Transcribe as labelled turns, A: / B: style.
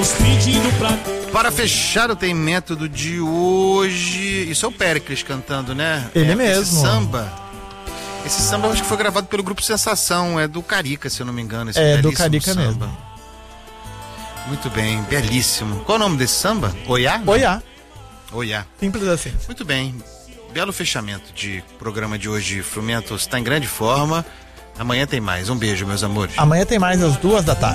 A: Para fechar o Tem Método de hoje, isso é o Péricles cantando, né?
B: Ele mesmo.
A: Esse samba eu acho que foi gravado pelo Grupo Sensação, é do Carica, se eu não me engano. Esse
B: do Carica
A: samba.
B: mesmo.
A: Muito bem, belíssimo. Qual é o nome desse samba? Oiá?
B: Oiá.
A: Oiá.
B: Simples assim.
A: Muito bem, belo fechamento de programa de hoje. Frumento está em grande forma. Amanhã tem mais. Um beijo, meus amores.
B: Amanhã tem mais às 2 da tarde.